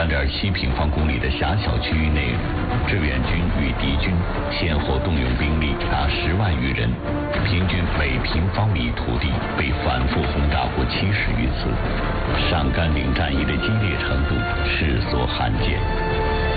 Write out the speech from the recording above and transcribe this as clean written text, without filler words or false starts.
3.7平方公里的狭小区域内，志愿军与敌军先后动用兵力达10万余人，平均每平方米土地被反复轰炸过70余次，上甘岭战役的激烈程度世所罕见。